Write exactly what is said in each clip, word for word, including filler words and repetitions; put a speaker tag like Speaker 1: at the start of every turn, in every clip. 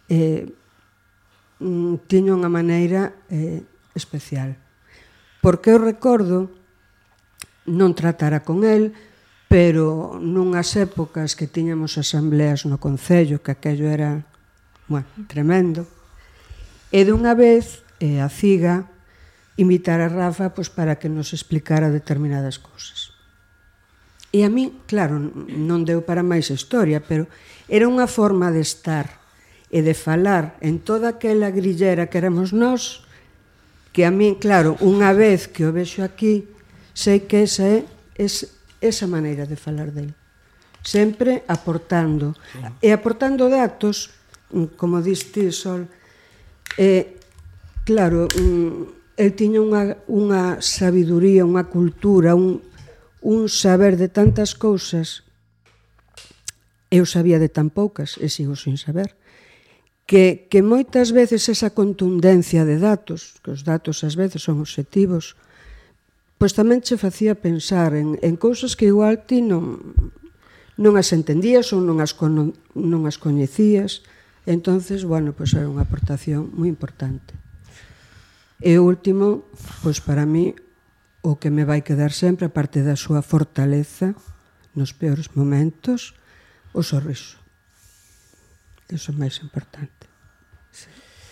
Speaker 1: eh, mm, tiña unha maneira eh, especial. Porque eu recordo non tratara con el, pero nunhas épocas que tiñamos asambleas no Concello, que aquello era, bueno, tremendo, e dunha vez eh, a Ciga invitar a Rafa pois, para que nos explicara determinadas cousas. E a mí, claro, non deu para máis a historia, pero era unha forma de estar e de falar en toda aquela grillera que éramos nós, que a mí, claro, unha vez que o vexo aquí, sei que esa é esa maneira de falar del. Sempre aportando. E aportando datos, como diste, Sol, eh, claro, el tiña unha, unha sabiduría, unha cultura, un, un saber de tantas cousas. Eu sabía de tan poucas, e sigo sin saber, que, que moitas veces esa contundencia de datos, que os datos ás veces son obxectivos, pois tamén che facía pensar en, en cousas que igual ti non, non as entendías ou non as, cono, non as coñecías. Entonces, bueno, pois era unha aportación moi importante. E o último, pois para mí, o que me vai quedar sempre, aparte da súa fortaleza nos peores momentos, o sorriso. Iso é máis importante. Sí.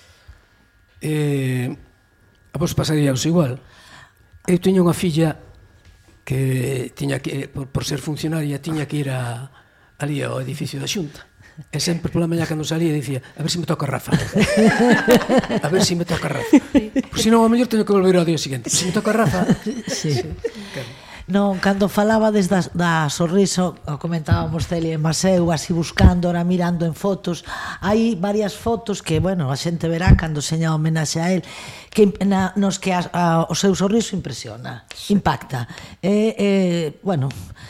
Speaker 2: Eh, a vos pasaríaos igual? Eu teño unha filla que tiña que, por, por ser funcionaria, tiña que ir a, ali ao edificio da Xunta. E sempre pola mañá cando salía dicía, a ver se me toca Rafa. A ver se me toca Rafa. Pois senón, ao mellor teño que volver ao día seguinte. Se me toca Rafa.
Speaker 3: Sí. Sí. Non, cando falaba desde da sorriso, comentábamos Celia e Maseu, así buscando, ora mirando en fotos, hai varias fotos que, bueno, a xente verá cando seña homenaxe a él, que na, nos que a, a, o seu sorriso impresiona, impacta. É, é, bueno,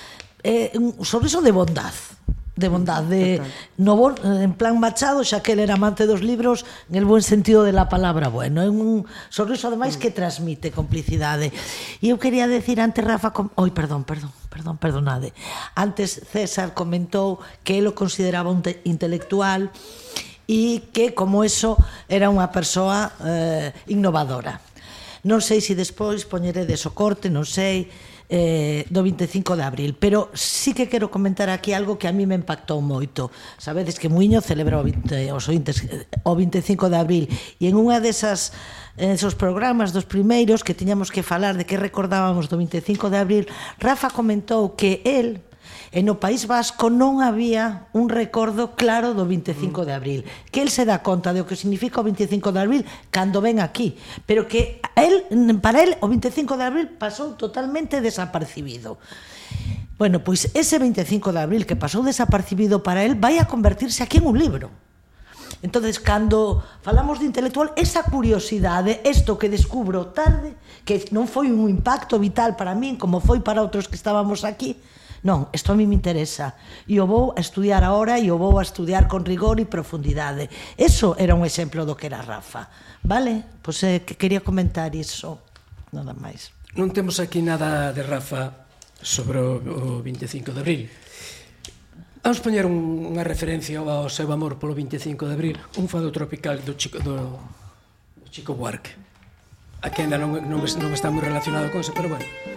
Speaker 3: é un sorriso de bondade, de bondade, no bon, en plan Machado, xa que ele era amante dos libros en el buen sentido de la palabra, bueno, é un sorriso ademais que transmite complicidade. E eu quería decir antes, Rafa, com... oi, perdón, perdón, perdón, perdonade, antes César comentou que ele o consideraba un te- intelectual e que como eso era unha persoa eh, innovadora. Non sei se despois poñeredes o corte, non sei, eh, do vinte e cinco de abril, pero sí que quero comentar aquí algo que a mí me impactou moito. Sabedes que Muiño celebra o, vinte, os ointes, o vinte e cinco de abril, e en unha desas esos programas dos primeiros que tiñamos que falar de que recordábamos do vinte e cinco de abril, Rafa comentou que el, e no País Vasco non había un recordo claro do vinte e cinco de abril, que el se dá conta de o que significa o vinte e cinco de abril cando ven aquí, pero que el, para el o vinte e cinco de abril pasou totalmente desapercibido. Bueno, pois ese vinte e cinco de abril que pasou desapercibido para el vai a convertirse aquí en un libro. Entonces, cando falamos de intelectual, esa curiosidade, isto que descubro tarde, que non foi un impacto vital para min como foi para outros que estábamos aquí, non, isto a mí me interesa e o vou a estudiar agora e o vou a estudiar con rigor e profundidade. Eso era un exemplo do que era Rafa, vale? Pois eh, que quería comentar iso, nada máis.
Speaker 2: Non temos aquí nada de Rafa sobre o, o vinte e cinco de abril. Vamos poñer un, unha referencia ao seu amor polo vinte e cinco de abril, un fado tropical do Chico, do, do Chico Buarque. Aquí ainda non, non, non está moi relacionado con eso, pero bueno.